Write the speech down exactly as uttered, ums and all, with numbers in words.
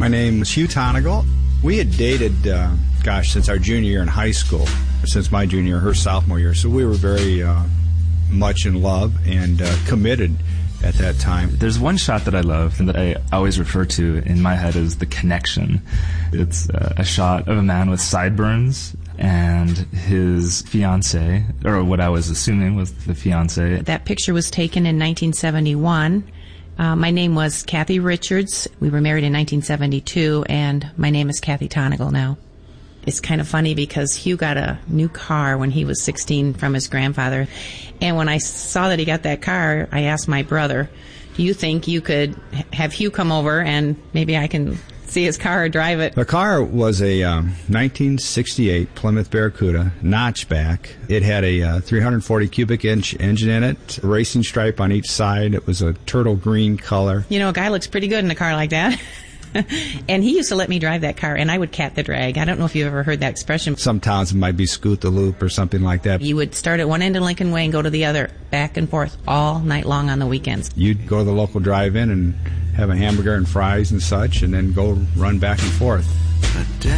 My name is Hugh Tonigal. We had dated, uh, gosh, since our junior year in high school, since my junior year, her sophomore year. So we were very uh, much in love and uh, committed at that time. There's one shot that I love and that I always refer to in my head as The Connection. It's uh, a shot of a man with sideburns and his fiancée, or what I was assuming was the fiancée. That picture was taken in nineteen seventy-one. Uh, my name was Kathy Richards. We were married in nineteen seventy-two, and my name is Kathy Tonigal now. It's kind of funny because Hugh got a new car when he was sixteen from his grandfather. And when I saw that he got that car, I asked my brother, do you think you could have Hugh come over and maybe I can see his car or drive it? The car was a um, nineteen sixty-eight Plymouth Barracuda notchback. It had a uh, three hundred forty cubic inch engine in it, a racing stripe on each side. It was a turtle green color. You know, a guy looks pretty good in a car like that. And he used to let me drive that car, and I would cat the drag. I don't know if you've ever heard that expression. Some towns it might be scoot the loop or something like that. You would start at one end of Lincoln Way and go to the other, back and forth, all night long on the weekends. You'd go to the local drive-in and have a hamburger and fries and such, and then go run back and forth.